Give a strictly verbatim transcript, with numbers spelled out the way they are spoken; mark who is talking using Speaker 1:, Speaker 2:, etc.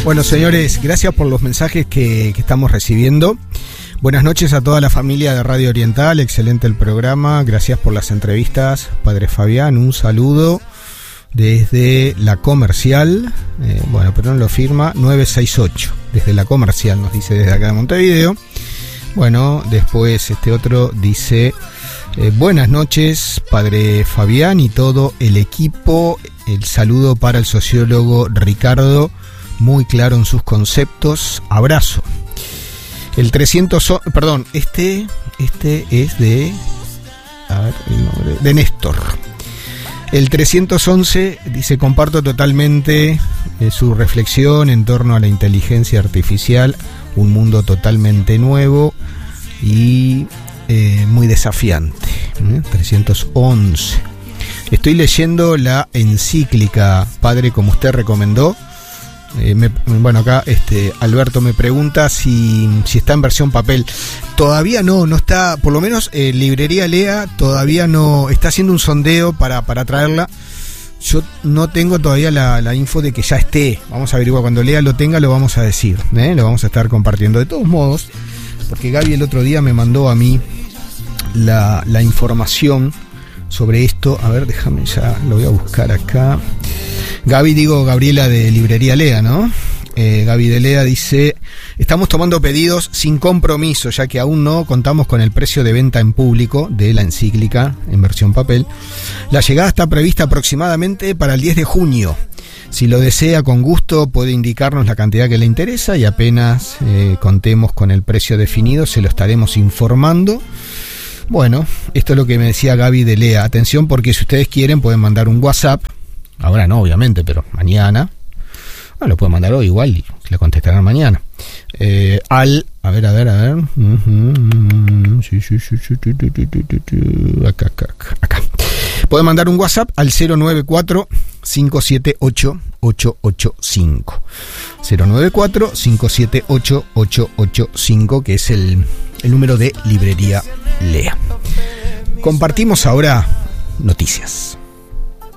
Speaker 1: Bueno, señores, gracias por los mensajes que, que estamos recibiendo. Buenas noches a toda la familia de Radio Oriental, excelente el programa, gracias por las entrevistas, Padre Fabián, un saludo desde La Comercial, eh, bueno, pero no lo firma, nueve seis ocho, desde La Comercial, nos dice desde acá de Montevideo. Bueno, después este otro dice, eh, buenas noches, Padre Fabián y todo el equipo, el saludo para el sociólogo Ricardo, muy claro en sus conceptos, abrazo. El trescientos, perdón, este, este es de, a ver, el nombre, de Néstor. El trescientos once dice, comparto totalmente eh, su reflexión en torno a la inteligencia artificial, un mundo totalmente nuevo y eh, muy desafiante. ¿eh? trescientos once. Estoy leyendo la encíclica, Padre, como usted recomendó. Eh, me, bueno, acá este Alberto me pregunta si, si está en versión papel. Todavía no, no está, por lo menos eh, Librería Lea todavía no está haciendo un sondeo para, para traerla. Yo no tengo todavía la, la info de que ya esté. Vamos a averiguar, cuando Lea lo tenga lo vamos a decir, ¿eh? Lo vamos a estar compartiendo. De todos modos, porque Gaby el otro día me mandó a mí la, la información sobre esto. A ver, déjame, ya lo voy a buscar acá. Gaby, digo, Gabriela de Librería Lea, ¿no? Eh, Gaby de Lea dice, estamos tomando pedidos sin compromiso, ya que aún no contamos con el precio de venta en público de la encíclica en versión papel. La llegada está prevista aproximadamente para el diez de junio. Si lo desea, con gusto puede indicarnos la cantidad que le interesa y apenas eh, contemos con el precio definido, se lo estaremos informando. Bueno, esto es lo que me decía Gaby de Lea. Atención, porque si ustedes quieren pueden mandar un WhatsApp. Ahora no, obviamente, pero mañana. Bueno, lo pueden mandar hoy igual y le contestarán mañana. Eh, al, a ver, a ver, a ver. Uh-huh. Sí, sí, sí, sí, sí, sí, sí, sí. Acá, acá, acá. Pueden mandar un WhatsApp al cero nueve cuatro, cinco siete ocho, ocho ocho cinco. cero nueve cuatro, cinco siete ocho, ocho ocho cinco, que es el, el número de Librería Lea. Compartimos ahora noticias.